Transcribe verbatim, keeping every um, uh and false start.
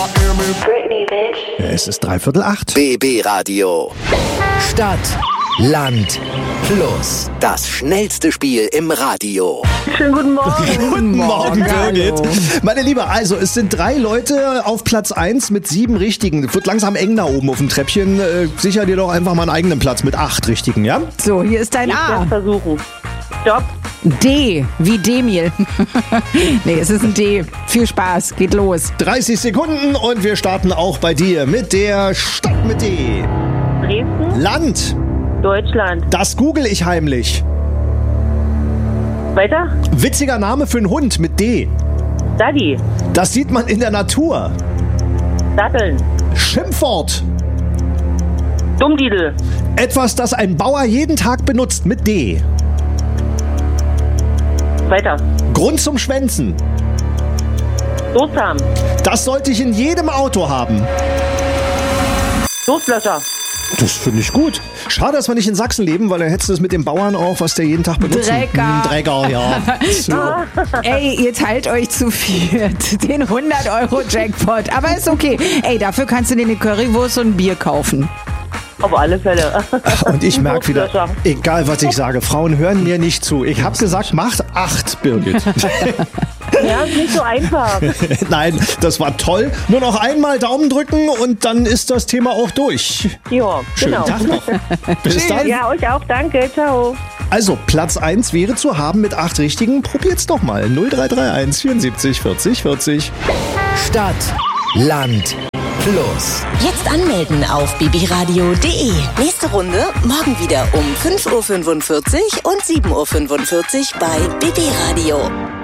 Britney, bitch. Es ist dreiviertel acht. B B Radio. Stadt, Land, Fluss. Das schnellste Spiel im Radio. Schönen guten Morgen. Guten Morgen, Birgit. Hallo. Meine Liebe, also es sind drei Leute auf Platz eins mit sieben Richtigen. Wird langsam eng da oben auf dem Treppchen. Äh, sicher dir doch einfach mal einen eigenen Platz mit acht Richtigen, ja? So, hier ist dein Ich werde A. versuchen. Stopp. D, wie Demil. Nee, es ist ein D. Viel Spaß, geht los. dreißig Sekunden und wir starten auch bei dir mit der Stadt mit D. Dresden. Land, Deutschland. das google ich heimlich. Weiter. Witziger Name für einen Hund mit D. Daddy. Das sieht man in der Natur. Datteln. Schimpfwort, Dummdidel. etwas, das ein Bauer jeden Tag benutzt mit D. Weiter. Grund zum Schwänzen. Durstsam. Das sollte ich in jedem Auto haben. Durstlöscher. Das finde ich gut. Schade, dass wir nicht in Sachsen leben, weil dann hättest du es mit dem Bauern auch, was der jeden Tag benutzt. Drecker. Hm, Drecker, ja. So. Ey, ihr teilt euch zu viert den hundert Euro Jackpot. Aber ist okay. Ey, dafür kannst du dir eine Currywurst und ein Bier kaufen. Auf alle Fälle. Und ich merke wieder, Durstlöscher. egal was ich sage, Frauen hören mir nicht zu. Ich habe gesagt, macht acht, Birgit. Ja, ist nicht so einfach. Nein, das war toll. Nur noch einmal Daumen drücken und dann ist das Thema auch durch. Ja, Schönen genau. Tag noch. Bis dann. Ja, euch auch. Danke. Ciao. Also, Platz eins wäre zu haben mit acht Richtigen. Probiert's doch mal. null drei drei eins vierundsiebzig vierzig vierzig. Stadt, Land, Fluss. Jetzt anmelden auf b b radio punkt d e. Nächste Runde morgen wieder um fünf Uhr fünfundvierzig und sieben Uhr fünfundvierzig bei B B Radio.